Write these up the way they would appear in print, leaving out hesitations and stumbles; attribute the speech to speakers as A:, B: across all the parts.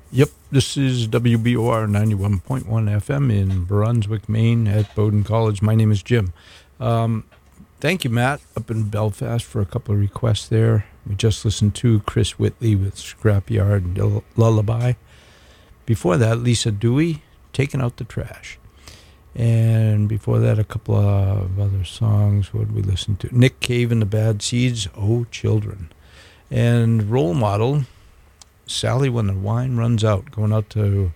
A: Yep, this is WBOR 91.1 FM in Brunswick, Maine at Bowdoin College. My name is Jim. Thank you, Matt, up in Belfast for a couple of requests there. We just listened to Chris Whitley with Scrapyard Lullaby. Before that, Lisa Dewey, Taking Out the Trash. And before that, a couple of other songs. What did we listen to? Nick Cave and the Bad Seeds, Oh Children. And Role Model, Sally When the Wine Runs Out, going out to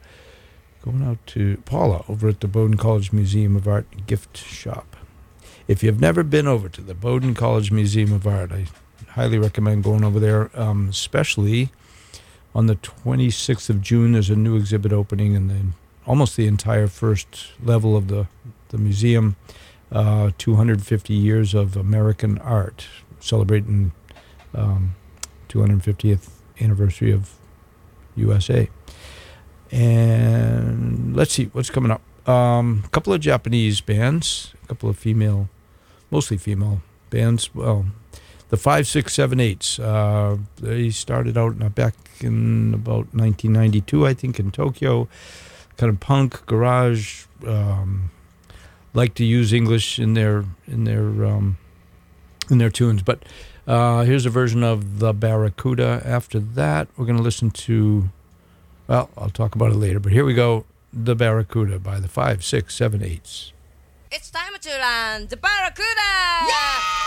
A: Paula over at the Bowdoin College Museum of Art gift shop. If you've never been over to the Bowdoin College Museum of Art, I highly recommend going over there, especially on the 26th of June. There's a new exhibit opening in almost the entire first level of the museum, 250 years of American art, celebrating 250th anniversary of USA. And let's see what's coming up. A couple of Japanese bands, a couple of mostly female bands. Well, the 5, 6, 7, 8s. They started out back in about 1992, I think, in Tokyo. Kind of punk, garage. Like to use English in their tunes. But here's a version of the Barracuda. After that, we're going to listen to. Well, I'll talk about it later. But here we go. The Barracuda by the 5, 6, 7, 8s.
B: It's time to learn the Barracuda! Yeah!